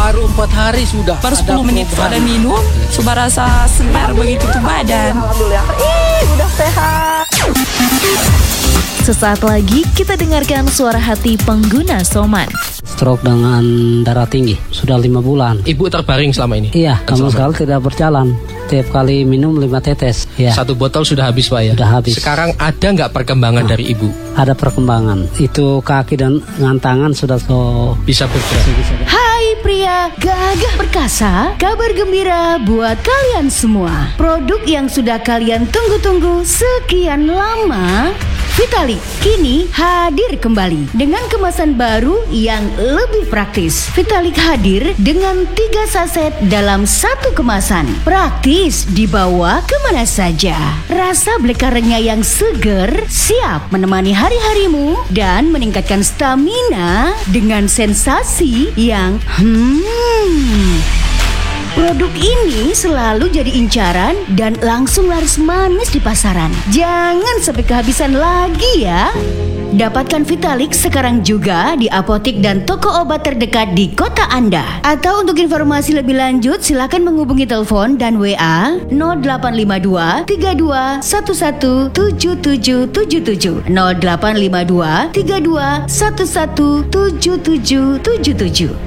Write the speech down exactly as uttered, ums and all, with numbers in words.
baru empat hari sudah. Baru sepuluh menit perubahan. pada minum, sudah rasa segar begitu tuh badan. Alhamdulillah. Ih, udah sehat. Sesaat lagi kita dengarkan suara hati pengguna Soman. Stroke dengan darah tinggi sudah lima bulan. Ibu terbaring selama ini? Iya, sama sekali tidak berjalan. Tiap kali minum lima tetes. Ya. Satu botol sudah habis Pak ya? Sudah habis. Sekarang ada nggak perkembangan Nah, dari ibu? Ada perkembangan. Itu kaki dan dengan tangan sudah so Bisa bergerak. Hai pria gagah perkasa, kabar gembira buat kalian semua. Produk yang sudah kalian tunggu-tunggu sekian lama, Vitalik kini hadir kembali dengan kemasan baru yang lebih praktis. Vitalik hadir dengan tiga saset dalam satu kemasan. Praktis dibawa kemana saja. Rasa black currant-nya yang seger siap menemani hari-harimu dan meningkatkan stamina dengan sensasi yang hmm. Produk ini selalu jadi incaran dan langsung laris manis di pasaran. Jangan sampai kehabisan lagi ya. Dapatkan Vitalik sekarang juga di apotik dan toko obat terdekat di kota Anda. Atau untuk informasi lebih lanjut silakan menghubungi telepon dan W A nol delapan lima dua tiga dua satu satu tujuh tujuh tujuh tujuh nol delapan lima dua tiga dua satu satu tujuh tujuh tujuh tujuh.